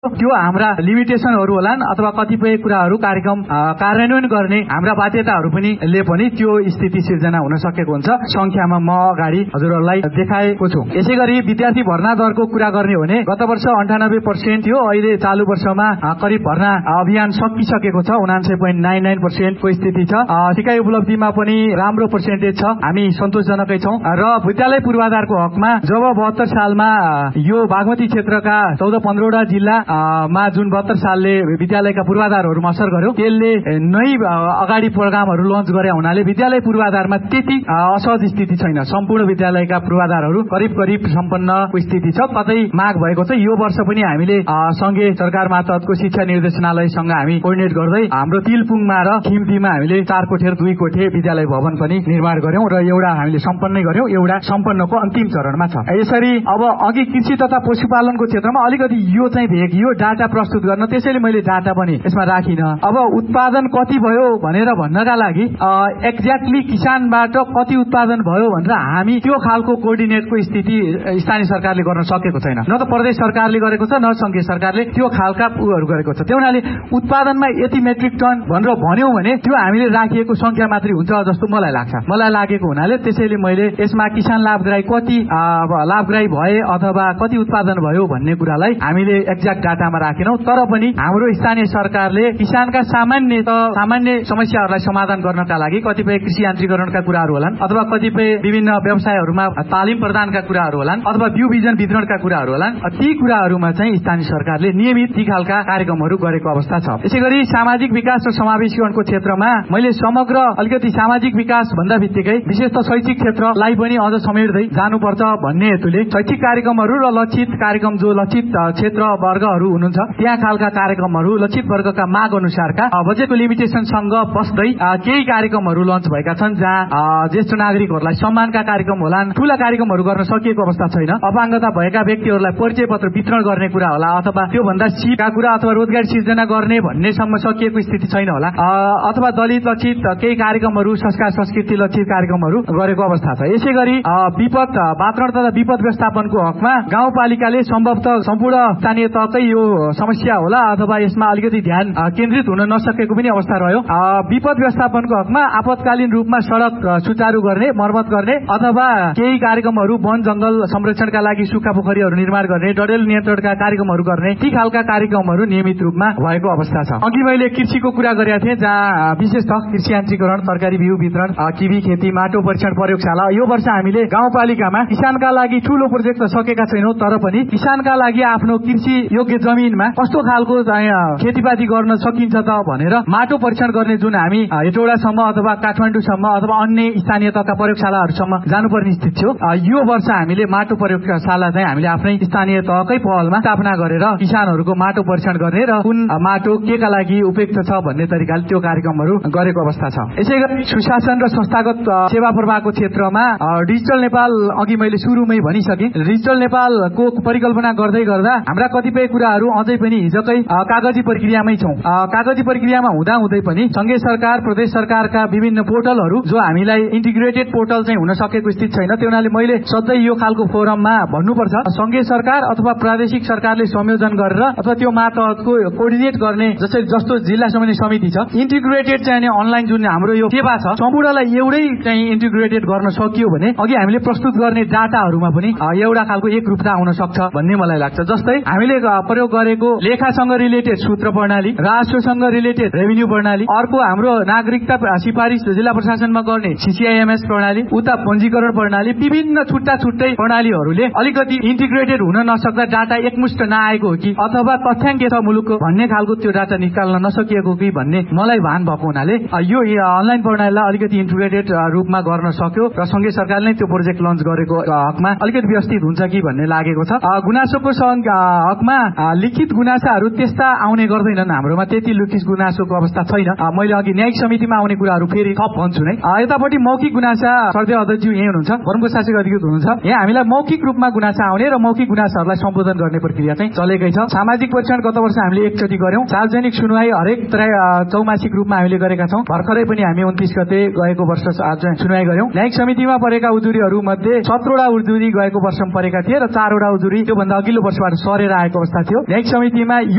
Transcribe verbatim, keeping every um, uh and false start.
त्यो हाम्रा लिमिटेसनहरू होलान् अथवा कतिपय कुराहरू कार्यक्रम कार्यान्वयन गर्ने हाम्रा बाध्यताहरू पनि ले पनि त्यो स्थिति सिर्जना हुन सकेको हुन्छ। संख्यामा म अगाडि हजुरहरूलाई देखाएको छु। यसै गरी विद्यार्थी भर्ना दरको कुरा गर्ने हो भने गत वर्ष अन्ठानब्बे पर्सेन्ट थियो, अहिले चालु वर्षमा करिब भर्ना अभियान सकिसकेको छ, उनान्सय पोइन्ट नाइन नाइन पर्सेन्टको स्थिति छ। सिकाइ उपलब्धिमा पनि राम्रो पर्सेन्टेज छ, हामी सन्तोषजनकै छौँ। र विद्यालय पूर्वाधारको हकमा जब बहत्तर सालमा यो बागमती क्षेत्रका चौध पन्ध्रवटा जिल्लामा जुन बहत्तर सालले विद्यालयका पूर्वाधारहरूमा असर गर्यो, त्यसले नै अगाडि प्रोग्रामहरू लन्च गरे हुनाले विद्यालय पूर्वाधारमा त्यति असहज स्थिति छैन। सम्पूर्ण विद्यालयका पूर्वाधारहरू करिब करिब सम्पन्नको स्थिति छ, कतै माग भएको छ। यो वर्ष पनि हामीले संघीय सरकार मार्फतको शिक्षा निर्देशनालयसँग हामी कोर्डिनेट गर्दै हाम्रो तिलपुङमा र खिम्तीमा हामीले चार कोठे र दुई कोठे विद्यालय भवन पनि निर्माण गर्यौं र एउटा हामीले सम्पन्नै गर्यौं, एउटा सम्पन्नको अन्तिम चरणमा छ। यसरी अब अघि कृषि तथा पशुपालनको क्षेत्रमा अलिकति यो चाहिँ भेग यो डाटा प्रस्तुत गर्न, त्यसैले मैले डाटा पनि यसमा राखिन। अब उत्पादन कति भयो भनेर भन्नका लागि एक्ज्याक्टली किसानबाट कति उत्पादन भयो भनेर हामी त्यो खालको कोर्डिनेटको स्थिति स्थानीय सरकारले गर्न सकेको छैन। न त प्रदेश सरकारले गरेको छ, न संघीय सरकारले त्यो खालका उहरू गरेको छ। त्यो हुनाले उत्पादनमा यति मेट्रिक टन भनेर भन्यौं भने त्यो हामीले राखिएको संख्या मात्रै हुन्छ जस्तो मलाई लाग्छ। मलाई लागेको हुनाले त्यसैले मैले यसमा किसान लाभग्राही कति लाभग्राही भए अथवा कति उत्पादन भयो भन्ने कुरालाई हामीले एक्ज्याक्ट डाटामा राखेनौं। तर पनि हाम्रो स्थानीय सरकारले किसानका सामान्य सामान्य समस्याहरूलाई समाधान गर्नका लागि कतिपय कृषि यान्त्रिकरणका कुराहरू होलान् अथवा कतिपय विभिन्न व्यवसायहरूमा तालिम प्रदानका कुराहरू होलान् अथवा बिउ बिजन वितरणका कुराहरू होलान्, ती कुराहरूमा चाहिँ स्थानीय सरकारले नियमित ती खालका कार्यक्रमहरू गरेको अवस्था छ। यसै गरी सामाजिक विकास र समावेशीकरणको क्षेत्रमा मैले समग्र अलिकति सामाजिक विकास भन्दा बित्तिकै विशेष त शैक्षिक क्षेत्रलाई पनि अझ समेट्दै जानुपर्छ भन्ने हेतुले शैक्षिक कार्यक्रमहरू र लक्षित कार्यक्रम जो लक्षित क्षेत्र वर्गहरू हुनुहुन्छ त्यहाँ खालका कार्यक्रमहरू लक्षित वर्गका माग अनुसारका बजेटको लिमिटेसनसँग बस्दै केही कार्यक्रमहरू लन्च भएका छन्, जहाँ ज्येष्ठ नागरिकहरूलाई सम्मानका कार्यक्रम होलान्। ठूला कार्यक्रमहरू गर्न सकिएको अवस्था छैन। अपाङ्गता भएका व्यक्तिहरूलाई परिचय पत्र वितरण गर्ने कुरा होला अथवा त्योभन्दा सिपका कुरा अथवा रोजगार सिर्जना गर्ने भन्नेसम्म सकिएको स्थिति छैन होला, अथवा दलित लक्षित केही कार्यक्रमहरू संस्कार संस्कृति लक्षित कार्यक्रमहरू गरेको अवस्था छ। यसै गरी विपद वातावरण तथा विपद व्यवस्थापनको हकमा गाउँपालिकाले सम्भवतः सम्पूर्ण स्थानीय तहकै यो समस्या होला अथवा यसमा अलिकति ध्यान केन्द्रित हुन नसकेको पनि अवस्था रह्यो। विपद व्यवस्थापनको हकमा आपतकालीन रूपमा सड़क सुचारू गर्ने, मर्मत गर्ने अथवा केही कार्यक्रमहरू वन जंगल संरक्षणका लागि सुक्खा पोखरीहरू निर्माण गर्ने, डडेल नियन्त्रणका कार्यक्रमहरू गर्ने, ती खालका कार्यक्रमहरू नियमित रूपमा भएको अवस्था छ। अघि मैले कृषिको कुरा गरेका थिएँ, जहाँ विशेषतः कृषि यान्त्रिकरण, तरकारी बिउ वितरण, किबी खेती, माटो परीक्षण प्रयोगशाला। यो वर्ष हामीले गाउँपालिकामा किसानका लागि ठूलो प्रोजेक्ट सकेका छैनौं, तर पनि किसानका लागि आफ्नो कृषि योग्य जमिनमा कस्तो खालको खेतीपाती गर्न सकिन्छ त भनेर माटो परीक्षण गर्ने जुन हामी हेटौडासम्म अथवा काठमाडौँसम्म अथवा अन्य स्थानीय तहका प्रयोगशालाहरूसम्म जानुपर्ने स्थिति थियो, यो वर्ष हामीले माटो प्रयोगशाला चाहिँ हामीले आफ्नै स्थानीय तहकै पहलमा स्थापना गरेर किसानहरूको माटो परीक्षण गर्ने र कुन माटो केका लागि उपयुक्त छ भन्ने तरिकाले त्यो कार्यक्रमहरू गरेको अवस्था छ। यसै गरी सुशासन र संस्थागत सेवा प्रवाहको क्षेत्रमा डिजिटल नेपाल अघि मैले सुरुमै भनिसके, डिजिटल नेपालको परिकल्पना गर्दै गर्दा हाम्रा कतिपय कुराहरू अझै पनि हिजकै कागजी प्रक्रियामै छौं। कागजी प्रक्रियामा हुँदा हुँदै पनि संघीय सरकार, प्रदेश सरकारका विभिन्न पोर्टलहरू जो हामीलाई इन्टिग्रेटेड पोर्टल चाहिँ हुन सकेको स्थिति छैन। त्यो हुनाले मैले सधैँ यो खालको फोरममा भन्नुपर्छ, संघीय सरकार अथवा प्रादेशिक सरकारले संयोजन गरेर अथवा त्यो मातहतको कोर्डिनेट गर्ने जसरी जस्तो जिल्ला समन्वय समिति छ, इन्टिग्रेटेड चाहिँ अनलाइन जुन हाम्रो यो सेवा छ सम्पूर्णलाई एउटै चाहिँ इन्टिग्रेटेड गर्न सकियो भने अघि हामीले प्रस्तुत गर्ने डाटाहरूमा पनि एउटा खालको एकरूपता आउन सक्छ भन्ने मलाई लाग्छ। जस्तै हामीले प्रयोग गरेको लेखासँग रिलेटेड सूत्र प्रणाली, राजस्वसँग रिलेटेड रेभिन्यू प्रणाली, अर्को हाम्रो नागरिकता सिफारिस जिल्ला प्रशासनमा गर्ने सीसीआईएमएस प्रणाली, उता पञ्जीकरण प्रणाली, विभिन्न छुट्टा छुट्टै प्रणालीहरूले अलिकति इन्टिग्रेटेड हुन नसक्दा डाटा एकमुष्ट नआएको हो कि अथवा तथ्याङ्क छ मुलुकको भन्ने खालको त्यो डाटा निकाल्न नसकिएको कि भन्ने मलाई भान भएको हुनाले यो अनलाइन प्रणालीलाई अलिकति इन्टिग्रेटेड रूपमा गर्न सक्यो र संघीय सरकारले त्यो प्रोजेक्ट लन्च गरेको हकमा अलिकति व्यवस्थित हुन्छ कि भन्ने लागेको छ। गुनासोको हकमा लिखित गुनासाहरू त्यस्ता आउने गर्दैनन्, हाम्रोमा त्यति लिखित गुनासोको अवस्था छैन। मैले अघि न्यायिक समितिमा आउने कुराहरू फेरि थप भन्छु नै। यतापट्टि मौखिक गुनासा सर्दै अध्यक्षज्यू यही हुनुहुन्छ, वनको शासक अधिकृत हुनुहुन्छ, यहाँ हामीलाई मौखिक रूपमा गुनासा आउने र मौखिक गुनासाहरूलाई सम्बोधन गर्ने प्रक्रिया चाहिँ चलेकै छ। सामाजिक परीक्षण गत वर्ष हामीले एकचोटि गर्यौं। सार्वजनिक सुनवाई हरेक चौमासिक रूपमा हामीले गरेका छौं। भर्खरै पनि हामी उन्तीस गते गएको वर्ष सुनवाई गर्यौं। न्यायिक समितिमा परेका उजुरीहरू मध्ये सत्रवटा उजुरी गएको वर्षमा परेका थिए र चारवटा उजुरी त्योभन्दा अघिल्लो वर्षबाट सरेर आएको अवस्था थियो। न्यायिक समितिमा